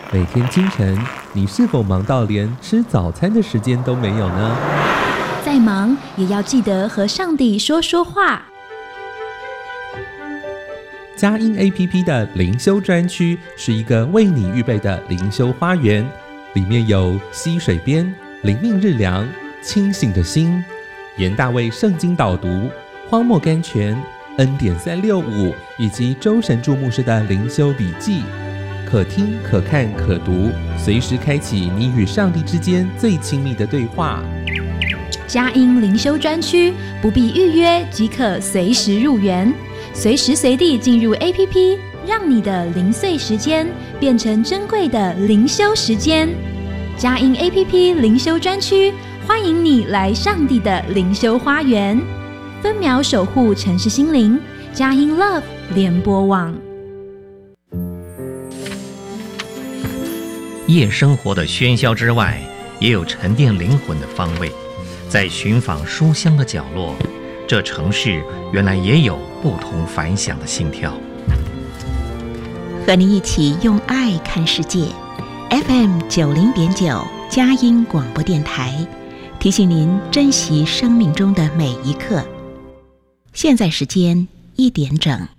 每天清晨，你是否忙到连吃早餐的时间都没有呢？ 再忙也要记得和上帝说说话。 佳音 APP 的灵修专区是一个为你预备的灵修花园，里面有溪水边、灵命日粮、清醒的心、严大卫圣经导读、荒漠甘泉、恩典365以及周神助牧师的灵修笔记，可听可看可读，随时开启你与上帝之间最亲密的对话。 佳音灵修专区不必预约即可随时入园，随时随地进入 APP， 让你的零碎时间变成珍贵的灵修时间。佳音 APP 灵修专区，欢迎你来上帝的灵修花园，分秒守护城市心灵。佳音 Love 联播网。 夜生活的喧嚣之外，也有沉淀灵魂的方位。在寻访书香的角落，这城市原来也有不同凡响的心跳。 和你一起用爱看世界 FM90.9 佳音广播电台，提醒您珍惜生命中的每一刻。现在时间1点整。